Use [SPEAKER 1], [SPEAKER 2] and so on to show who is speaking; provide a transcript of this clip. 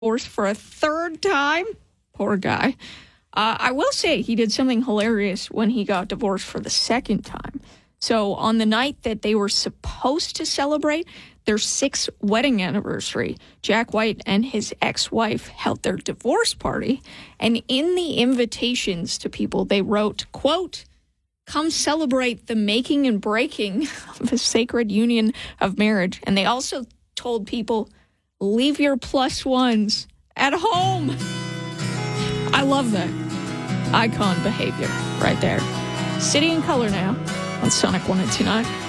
[SPEAKER 1] divorced for a third time. Poor guy. I will say he did something hilarious when he got divorced for the second time. So on the night that they were supposed to celebrate their 6th wedding anniversary, Jack White and his ex-wife held their divorce party. And in the invitations to people, they wrote, quote, "Come celebrate the making and breaking of a sacred union of marriage." And they also told people, leave your plus ones at home. I love that. Icon behavior right there. City and Color now on Sonic 102.9.